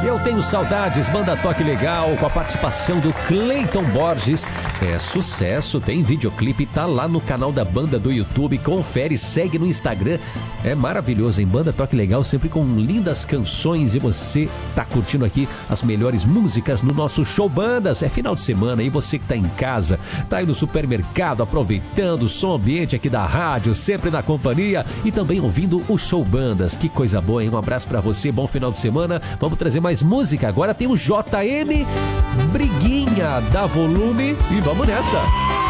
Eu tenho saudades, banda Toque Legal, com a participação do Cleiton Borges. É sucesso, tem videoclipe, tá lá no canal da banda do YouTube. Confere, segue no Instagram. É maravilhoso, hein? Banda Toque Legal, sempre com lindas canções. E você tá curtindo aqui as melhores músicas no nosso Show Bandas. É final de semana e você que tá em casa, tá aí no supermercado, aproveitando o som ambiente aqui da rádio, sempre na companhia e também ouvindo o Show Bandas. Que coisa boa, hein? Um abraço pra você, bom final de semana. Vamos trazer mais música. Agora tem o JM, Briguinha, dá volume e vamos nessa.